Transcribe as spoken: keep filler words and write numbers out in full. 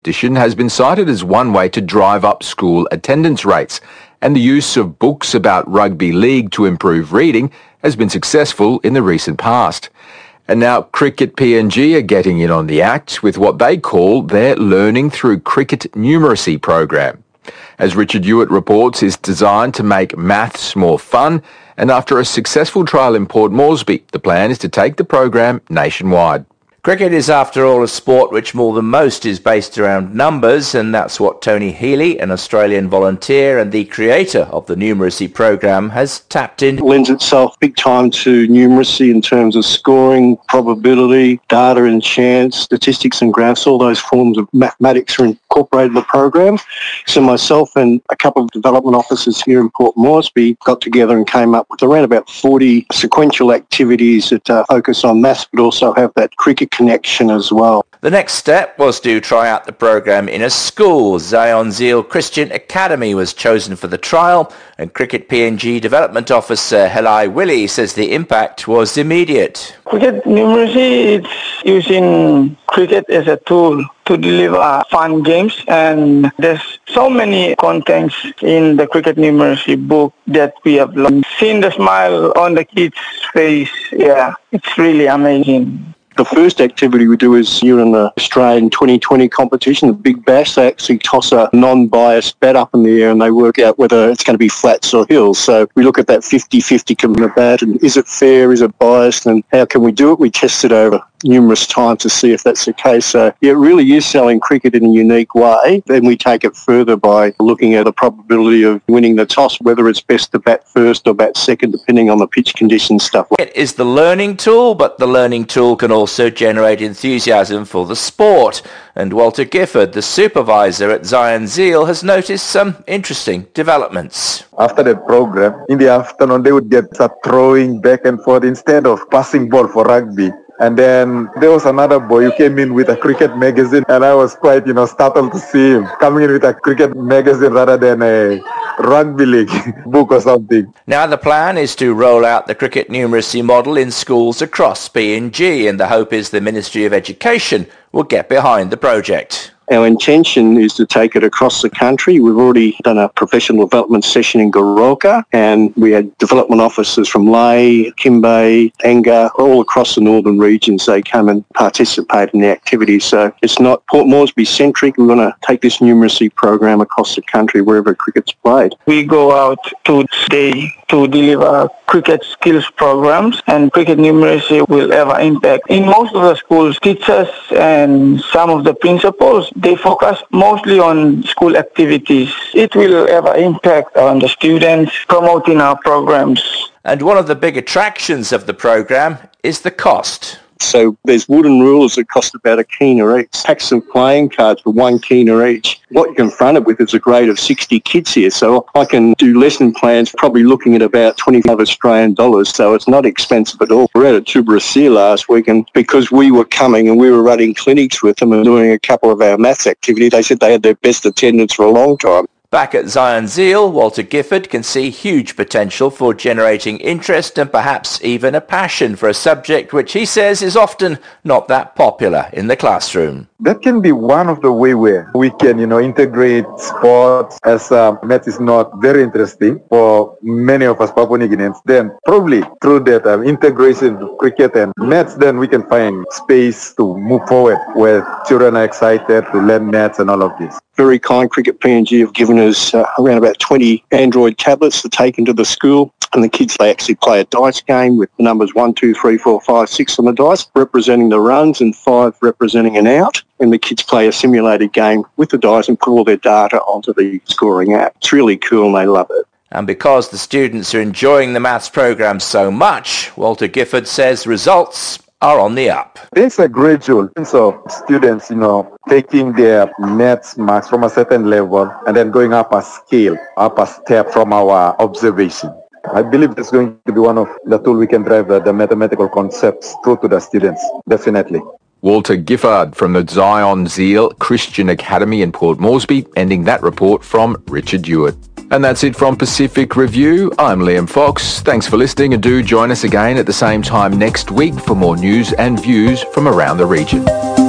Competition has been cited as one way to drive up school attendance rates, and the use of books about rugby league to improve reading has been successful in the recent past. And now Cricket P N G are getting in on the act with what they call their Learning Through Cricket Numeracy program. As Richard Hewitt reports, it's designed to make maths more fun, and after a successful trial in Port Moresby, the plan is to take the program nationwide. Cricket is, after all, a sport which more than most is based around numbers, and that's what Tony Healy, an Australian volunteer and the creator of the numeracy program, has tapped in. It lends itself big time to numeracy in terms of scoring, probability, data and chance, statistics and graphs. All those forms of mathematics are incorporated in the program. So myself and a couple of development officers here in Port Moresby got together and came up with around about forty sequential activities that uh, focus on maths but also have that cricket connection as well. The next step was to try out the program in a school. Zion Zeal Christian Academy was chosen for the trial, and Cricket P N G Development Officer Helai Willie says the impact was immediate. Cricket numeracy, it's using cricket as a tool to deliver fun games, and there's so many contents in the cricket numeracy book that we have learned. Seeing the smile on the kids' face, yeah, it's really amazing. The first activity we do is here in the Australian twenty twenty competition, the Big Bash. They actually toss a non-biased bat up in the air and they work out whether it's going to be flats or hills. So we look at that fifty-fifty coming the bat and is it fair, is it biased, and how can we do it? We test it over numerous times to see if that's the case. So yeah, it really is selling cricket in a unique way. Then we take it further by looking at the probability of winning the toss, whether it's best to bat first or bat second, depending on the pitch conditions, stuff. It is the learning tool, but the learning tool can also generate enthusiasm for the sport. And Walter Gifford, the supervisor at Zion Zeal, has noticed some interesting developments. After the program, in the afternoon, they would get start throwing back and forth instead of passing ball for rugby. And then there was another boy who came in with a cricket magazine, and I was quite, you know, startled to see him coming in with a cricket magazine rather than a rugby league book or something. Now the plan is to roll out the cricket numeracy model in schools across P N G, and the hope is the Ministry of Education will get behind the project. Our intention is to take it across the country. We've already done a professional development session in Goroka, and we had development officers from Lae, Kimbe, Enga, all across the northern regions. They come and participate in the activities. So it's not Port Moresby centric. We want to take this numeracy program across the country wherever cricket's played. We go out to stay to deliver cricket skills programs, and cricket numeracy will have an impact. In most of the schools, teachers and some of the principals, they focus mostly on school activities. It will have an impact on the students promoting our programs. And one of the big attractions of the program is the cost. So there's wooden rulers that cost about a kina each. Packs of playing cards for one kina each. What you're confronted with is a grade of sixty kids here. So I can do lesson plans probably looking at about twenty-five Australian dollars. So it's not expensive at all. We were at Tubarasea last week, and because we were coming and we were running clinics with them and doing a couple of our maths activities, they said they had their best attendance for a long time. Back at Zion Zeal, Walter Gifford can see huge potential for generating interest and perhaps even a passion for a subject which he says is often not that popular in the classroom. That can be one of the way where we can, you know, integrate sports, as uh, math is not very interesting for many of us Papua New Guineans. Then probably through that um, integration of cricket and maths, then we can find space to move forward where children are excited to learn maths and all of this. Very kind Cricket P N G have given us uh, around about twenty Android tablets to take into the school, and the kids, they actually play a dice game with the numbers one, two, three, four, five, six on the dice, representing the runs, and five representing an out. And the kids play a simulated game with the dice and put all their data onto the scoring app. It's really cool and they love it. And because the students are enjoying the maths program so much, Walter Gifford says results are on the up. There's a gradual sense of students, you know, taking their maths marks from a certain level and then going up a scale, up a step from our observation. I believe it's going to be one of the tools we can drive the, the mathematical concepts through to the students, definitely. Walter Gifford from the Zion Zeal Christian Academy in Port Moresby, ending that report from Richard Hewitt. And that's it from Pacific Review. I'm Liam Fox. Thanks for listening, and do join us again at the same time next week for more news and views from around the region.